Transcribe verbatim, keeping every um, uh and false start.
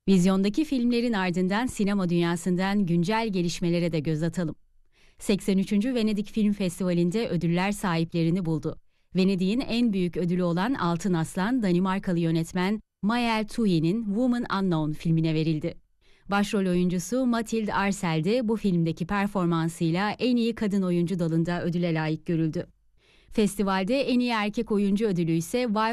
Vizyondaki filmlerin ardından sinema dünyasından güncel gelişmelere de göz atalım. seksen üçüncü Venedik Film Festivali'nde ödüller sahiplerini buldu. Venedik'in en büyük ödülü olan Altın Aslan, Danimarkalı yönetmen Maël Thuye'nin Woman Unknown filmine verildi. Başrol oyuncusu Mathilde Arsel de bu filmdeki performansıyla en iyi kadın oyuncu dalında ödüle layık görüldü. Festivalde en iyi erkek oyuncu ödülü ise